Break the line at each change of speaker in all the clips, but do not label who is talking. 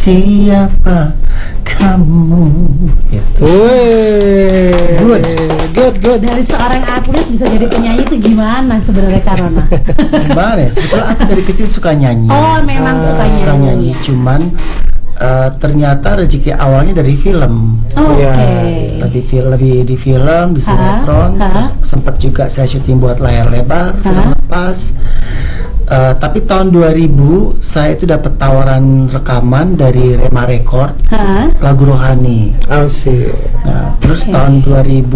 siapa kamu. Gitu.
Good. Dari seorang atlet bisa jadi penyanyi itu gimana sebenarnya, Karona?
Gimana ya? Sebetulnya aku dari kecil suka nyanyi.
Oh, memang suka nyanyi.
Cuman ternyata rezeki awalnya dari film. Lebih di film, di sinetron. Terus sempat juga saya syuting buat layar lebar, film lepas. Tapi tahun 2000 saya itu dapat tawaran rekaman dari Rema Record, lagu Rohani. Nah, terus tahun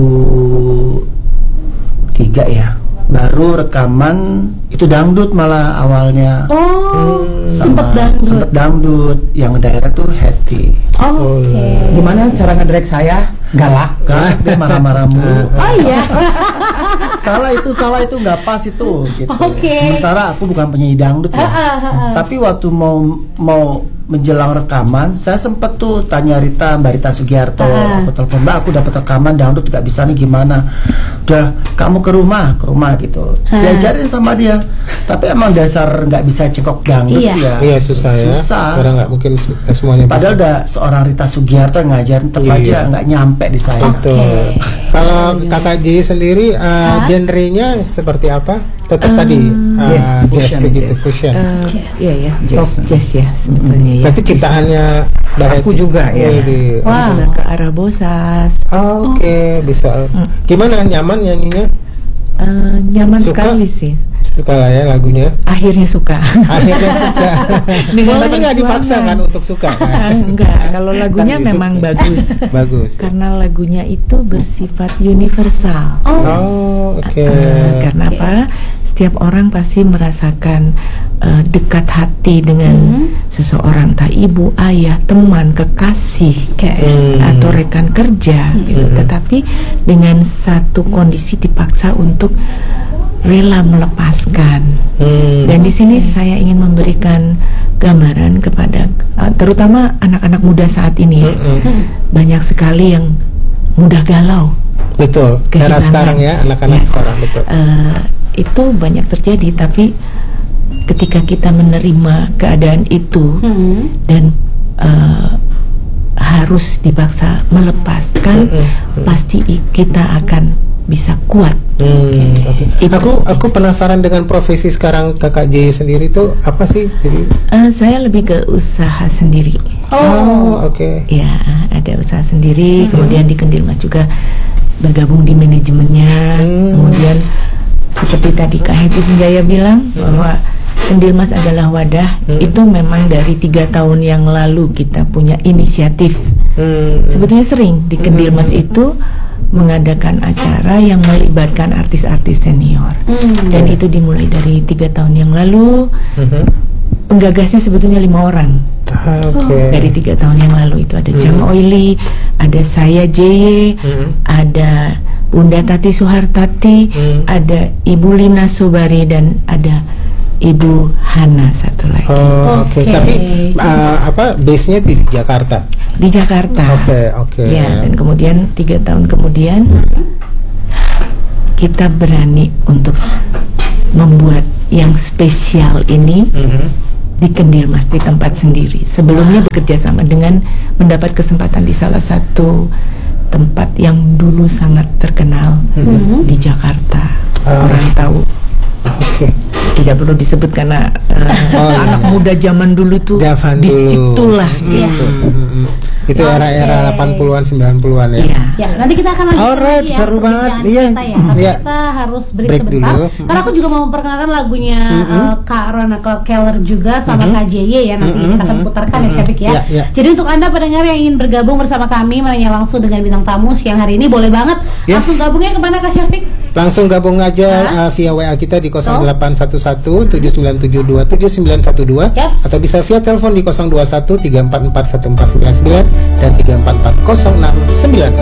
2003 ya, baru rekaman itu dangdut malah awalnya.
Sempet
dangdut. Yang daerah tuh Hetty.
Gimana cara ngedirect saya? Galak
dia marah-marah mulu.
Oh iya.
salah itu nggak pas itu gitu. Sementara aku bukan penyanyi dangdut ya. Tapi waktu mau menjelang rekaman, saya sempet tuh tanya Mbak Rita Sugiarto, aku telepon, Mbak, aku dapat rekaman dangdut nggak bisa nih, gimana? Udah, kamu ke rumah gitu. Diajarin sama dia. Tapi emang dasar nggak bisa cekok dangdut ya.
Iya, susah. Karena nggak mungkin semuanya.
Padahal udah seorang Rita Sugiarto yang ngajarin, tetap aja nggak nyampe di saya.
Kalau Kakak J sendiri genrenya seperti apa? Tetap tadi jazz begitu, fusion.
Iya, jazz ya sebetulnya.
Berarti ciptaannya
aku juga ya.
Bisa ke arah bosas.
Oke, bisa. Gimana, nyaman nyanyinya?
Nyaman sekali sih.
Suka lah ya lagunya.
Akhirnya suka.
Tapi nggak dipaksa kan untuk suka kan?
Enggak, kalau lagunya memang bagus. Karena lagunya itu bersifat universal. Karena apa? Setiap orang pasti merasakan dekat hati dengan seseorang, entah ibu, ayah, teman, kekasih, atau rekan kerja, gitu. Tetapi dengan satu kondisi dipaksa untuk rela melepaskan. Dan di sini saya ingin memberikan gambaran kepada terutama anak-anak muda saat ini. Banyak sekali yang mudah galau.
Betul. Era sekarang ya, anak-anak sekarang, betul.
Itu banyak terjadi, tapi ketika kita menerima keadaan itu dan harus dipaksa melepaskan, pasti kita akan bisa kuat.
Aku penasaran dengan profesi sekarang Kakak J sendiri tuh apa sih? Jadi
saya lebih ke usaha sendiri. Ya, ada usaha sendiri. Kemudian di Kendilmas juga bergabung di manajemennya. Kemudian seperti tadi Kak Hetty Sunjaya bilang bahwa Kendilmas adalah wadah. Itu memang dari 3 tahun yang lalu kita punya inisiatif. Sebetulnya sering di Kendilmas itu mengadakan acara yang melibatkan artis-artis senior. Dan itu dimulai dari 3 tahun yang lalu. Penggagasnya sebetulnya 5 orang. Dari 3 tahun yang lalu itu ada Jang Oili, ada saya JY, ada Bunda Tati Suhartati, ada Ibu Lina Sobari, dan ada Ibu Hana satu lagi.
Tapi base-nya di Jakarta.
Di Jakarta. Ya, dan kemudian 3 tahun kemudian kita berani untuk membuat yang spesial ini di Kendilmas, di tempat sendiri. Sebelumnya bekerja sama dengan mendapat kesempatan di salah satu tempat yang dulu sangat terkenal di Jakarta. Orang tahu. Tidak perlu disebut karena anak muda zaman dulu tuh disitulah gitu.
Itu era-era 80-an 90-an ya.
Ya, nanti kita akan lanjut lagi ya.
Seru banget.
Kita harus break sebentar. Karena aku juga mau memperkenalkan lagunya Kak Rona Keller juga sama Kak JY ya, nanti kita akan putarkan ya Syafiq ya. Jadi untuk Anda pendengar yang ingin bergabung bersama kami menanya langsung dengan bintang tamu siang hari ini, boleh banget langsung gabungnya kemana Kak Syafiq?
Langsung gabung aja via WA kita di 0811 7972 7912 atau bisa via telepon di 021 344 1499 dan 344 069.